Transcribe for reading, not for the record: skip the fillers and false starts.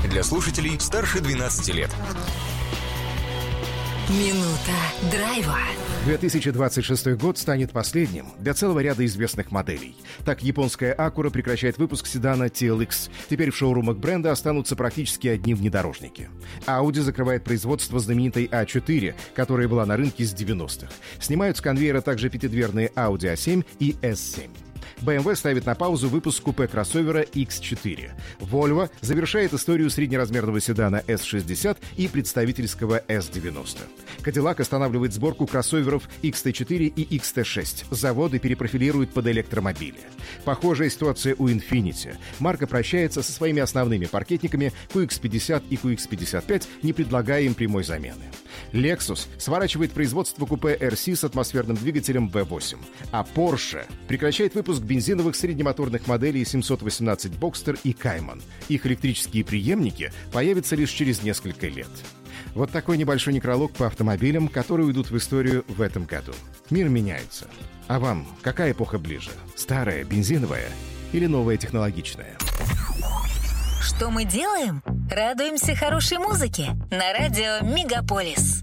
Для слушателей старше 12 лет. Минута драйва. 2026 год станет последним для целого ряда известных моделей. Так, японская Acura прекращает выпуск седана TLX. Теперь в шоурумах бренда останутся практически одни внедорожники. Audi закрывает производство знаменитой A4, которая была на рынке с 90-х. Снимают с конвейера также пятидверные Audi A7 и S7. BMW ставит на паузу выпуск купе-кроссовера X4. Volvo завершает историю среднеразмерного седана S60 и представительского S90. Cadillac останавливает сборку кроссоверов XT4 и XT6. Заводы перепрофилируют под электромобили. Похожая ситуация у Infiniti. Марка прощается со своими основными паркетниками QX50 и QX55, не предлагая им прямой замены. Lexus сворачивает производство купе RC с атмосферным двигателем V8. А Porsche прекращает выпуск бензиновых среднемоторных моделей 718 Boxster и Cayman. Их электрические преемники появятся лишь через несколько лет. Вот такой небольшой некролог по автомобилям, которые уйдут в историю в этом году. Мир меняется. А вам какая эпоха ближе? Старая, бензиновая или новая технологичная? Что мы делаем? Радуемся хорошей музыке на радио Мегаполис.